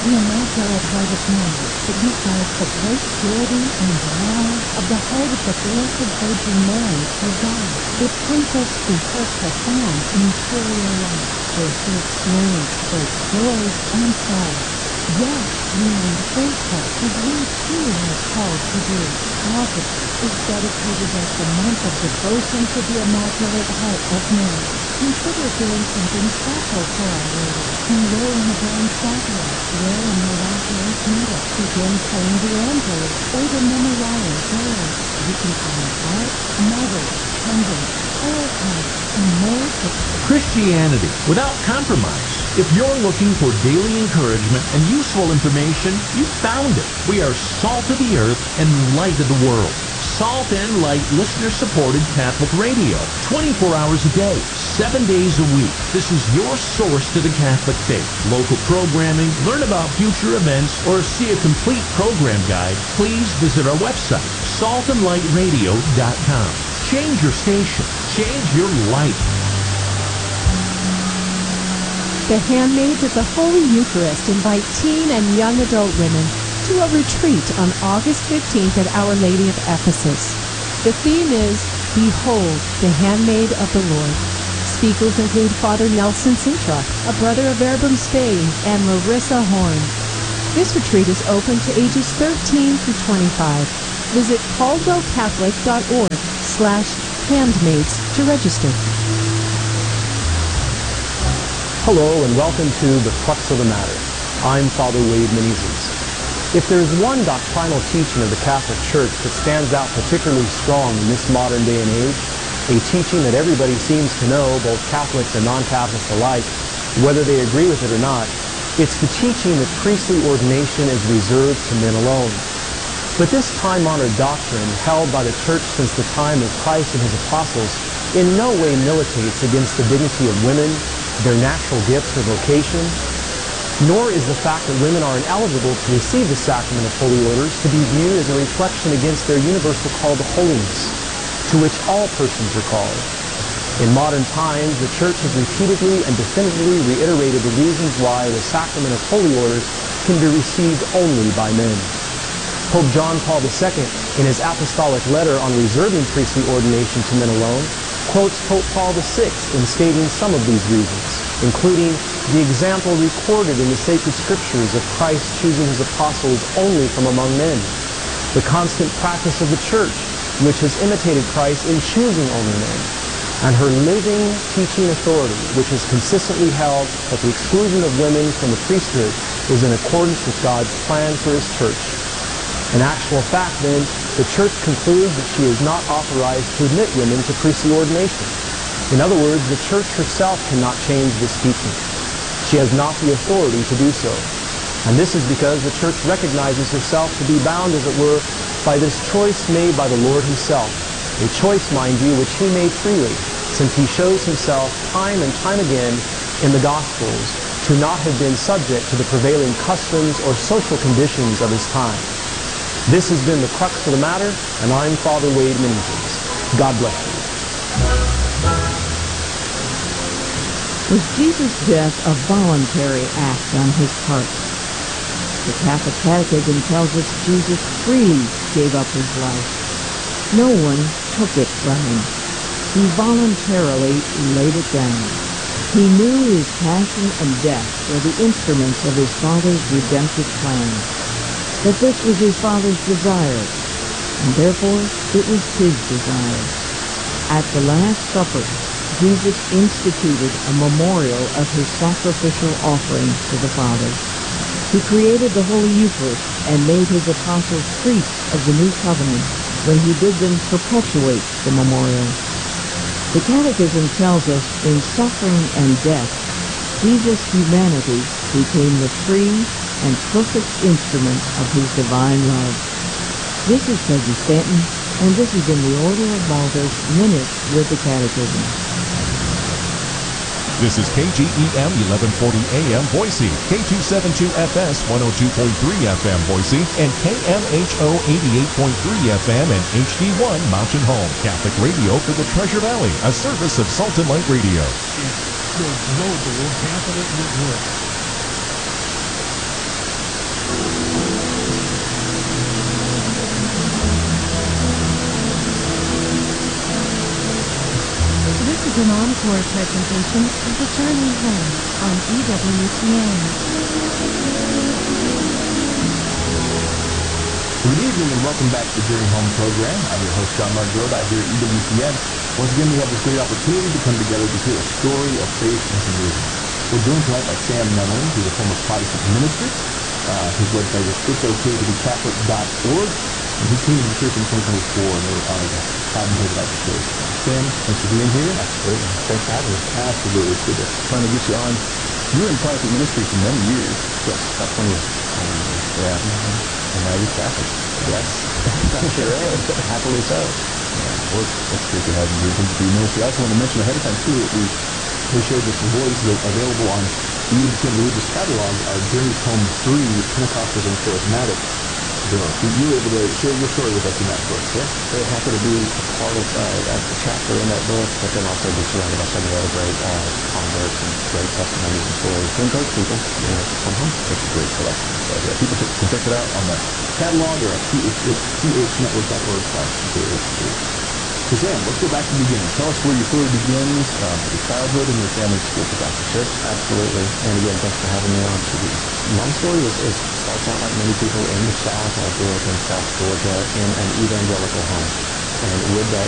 We immaculate heart of Mary signifies the great purity and honor of the heart of the Blessed Virgin Mary, her God. It points us to her profound interior life, where she experienced both joys and sorrows. Yet, remain faithful as we too are called to do. August is dedicated as the month of devotion to the Immaculate Heart of Mary. Consider doing something special for Our Lady. Enroll in a blind satellite, wear a miraculous medal, begin praying the Angelus or the Memorial Prayer. You can find art, medals, pendants, prayer cards, and more. Christianity without compromise. If you're looking for daily encouragement and useful information, you found it. We are salt of the earth and light of the world. Salt and Light listener-supported Catholic radio. 24 hours a day, 7 days a week. This is your source to the Catholic faith. Local programming, learn about future events, or see a complete program guide, please visit our website, saltandlightradio.com. Change your station. Change your life. The Handmaids of the Holy Eucharist invite teen and young adult women to a retreat on August 15th at Our Lady of Ephesus. The theme is, Behold, the Handmaid of the Lord. Speakers include Father Nelson Sintra, a brother of Verbum Spei, and Larissa Horn. This retreat is open to ages 13 through 25. Visit caldwellcatholic.org/handmaids to register. Hello and welcome to The Crux of the Matter. I'm Father Wade Menezes. If there's one doctrinal teaching of the Catholic Church that stands out particularly strong in this modern day and age, a teaching that everybody seems to know, both Catholics and non-Catholics alike, whether they agree with it or not, it's the teaching that priestly ordination is reserved to men alone. But this time-honored doctrine, held by the Church since the time of Christ and his apostles, in no way militates against the dignity of women, their natural gifts or vocation, nor is the fact that women are ineligible to receive the sacrament of holy orders to be viewed as a reflection against their universal call to holiness, to which all persons are called. In modern times, the Church has repeatedly and definitively reiterated the reasons why the sacrament of holy orders can be received only by men. Pope John Paul II, in his apostolic letter on reserving priestly ordination to men alone, quotes Pope Paul VI in stating some of these reasons, including the example recorded in the sacred scriptures of Christ choosing his apostles only from among men, the constant practice of the Church, which has imitated Christ in choosing only men, and her living teaching authority, which has consistently held that the exclusion of women from the priesthood is in accordance with God's plan for his Church. In actual fact, then, the Church concludes that she is not authorized to admit women to priestly ordination. In other words, the Church herself cannot change this teaching. She has not the authority to do so. And this is because the Church recognizes herself to be bound, as it were, by this choice made by the Lord himself. A choice, mind you, which he made freely, since he shows himself time and time again in the Gospels to not have been subject to the prevailing customs or social conditions of his time. This has been The Crux of the Matter, and I'm Father Wade Menezes. God bless you. Was Jesus' death a voluntary act on his part? The Catholic Catechism tells us Jesus freely gave up his life. No one took it from him. He voluntarily laid it down. He knew his passion and death were the instruments of his Father's redemptive plan. That this was his Father's desire, and therefore it was his desire. At the Last Supper, Jesus instituted a memorial of his sacrificial offering to the Father. He created the Holy Eucharist and made his apostles priests of the new covenant when he bid them perpetuate the memorial. The Catechism tells us in suffering and death, Jesus' humanity became the free and perfect instrument of his divine love. This is Peggy Stanton, and this has been the Order of Malta's Minutes with the Catechism. This is KGEM 1140 AM Boise, K272FS 102.3 FM Boise, and KMHO 88.3 FM and HD1 Mountain Home. Catholic radio for the Treasure Valley, a service of Salt and Light Radio. It's the Global Catholic Network. encore presentation of The Journey Home on EWTN. Good evening and welcome back to the Journey Home program. I'm your host, John Mark Groda here at EWTN. Once again, we have this great opportunity to come together to hear a story of faith and conversion. We're joined tonight by Sam Nunley, who's a former Protestant minister. His website is itsoktobecatholic.org. And he came to the church in 2024, and we're honored to have him here about the church. Sam, thanks for being here. Absolutely. Thanks for having me. Absolutely. It's good to finally get you on. You were in Protestant ministry for many years. Yes, about 20 years. Yeah. And now you're Catholic. Yes. Sure am. Happily so. Yeah, well, it's great to have you here. Thank you for your ministry. I also want to mention ahead of time, too, that we shared this voice available on the EWTN Religious Catalog, our Journeys Home 3, Pentecostals and Charismatic. You were able to share your story with us in that book, yeah? Very happy to be a part of a chapter in that book, but then also be surrounded by so many other great converts and great testimonies and stories to encourage people to come home. It's a great collection. So, yeah, people can check it out on the catalog or at thnetwork.org/JH3. So Sam, let's go back to the beginning. Tell us where your story begins, your childhood and your family's split the Catholic Church. Absolutely. And again, thanks for having me on. My story starts out like many people in the South. I grew up in South Georgia in an evangelical home. And with that